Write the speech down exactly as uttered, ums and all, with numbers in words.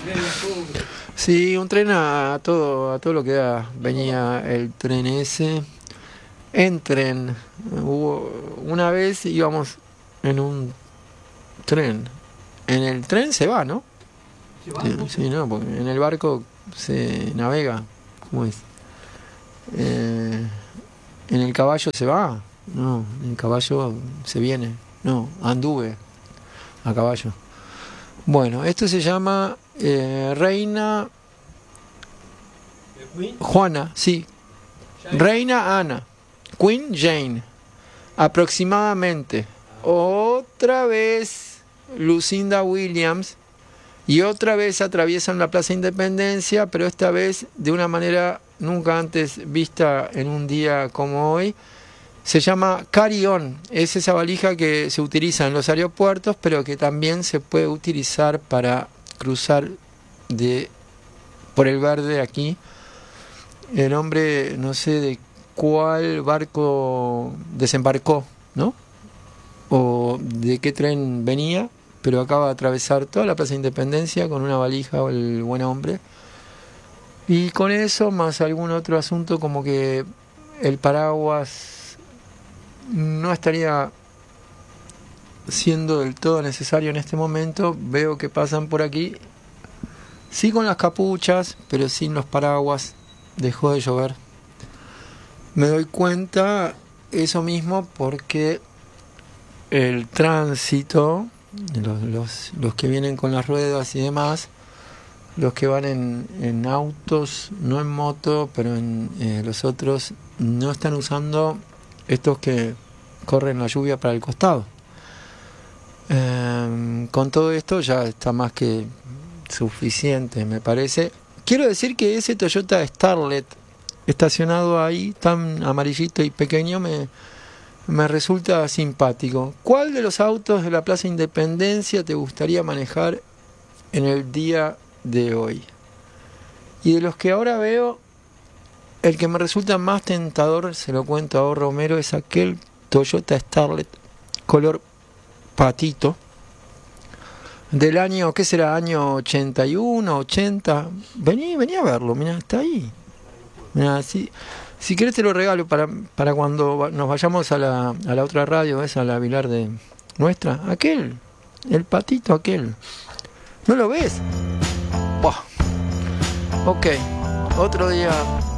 Sí, un tren a, a todo, a todo lo que da. Venía el tren ese. En tren. Hubo, una vez íbamos en un tren. En el tren se va, ¿no? Sí, sí, no, porque en el barco se navega. ¿Cómo es? Eh, en el caballo se va. No, en el caballo se viene. No, anduve a caballo. Bueno, esto se llama eh, Reina Juana, sí. Reina Ana. Queen Jane. Aproximadamente. Otra vez Lucinda Williams. Y otra vez atraviesan la Plaza Independencia, pero esta vez de una manera nunca antes vista en un día como hoy. Se llama carry-on, es esa valija que se utiliza en los aeropuertos, pero que también se puede utilizar para cruzar de por el verde aquí. El hombre, no sé de cuál barco desembarcó, ¿no? O de qué tren venía, pero acaba de atravesar toda la Plaza Independencia con una valija, el buen hombre. Y con eso, más algún otro asunto, como que el paraguas no estaría siendo del todo necesario en este momento. Veo que pasan por aquí, sí con las capuchas, pero sin los paraguas. Dejó de llover. Me doy cuenta eso mismo porque el tránsito, los, los, los que vienen con las ruedas y demás, los que van en, en autos, no en moto, pero en eh, los otros no están usando estos que corren la lluvia para el costado. Eh, con todo esto ya está más que suficiente, me parece. Quiero decir que ese Toyota Starlet estacionado ahí, tan amarillito y pequeño, me, me resulta simpático. ¿Cuál de los autos de la Plaza Independencia te gustaría manejar en el día de hoy? Y de los que ahora veo, el que me resulta más tentador, se lo cuento a vos, Romero, es aquel Toyota Starlet color patito del año, ¿qué será? Año ochenta y uno, ochenta. Vení, vení a verlo, mirá, está ahí. Mirá, si, si querés te lo regalo para, para cuando nos vayamos a la, a la otra radio, esa, a la Vilar de nuestra. Aquel, el patito aquel. ¿No lo ves? Buah. Ok, otro día